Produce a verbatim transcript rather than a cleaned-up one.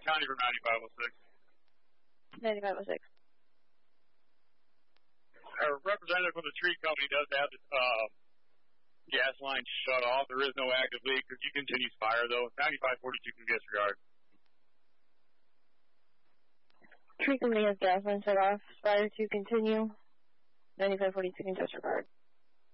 County from ninety-five oh six. ninety-five oh six. Our representative from the tree company does have the uh, gas line shut off. There is no active leak. If you continues fire, though, ninety-five forty-two can disregard. Tree company has gas line shut off. Fire to continue. ninety-five forty-two can disregard.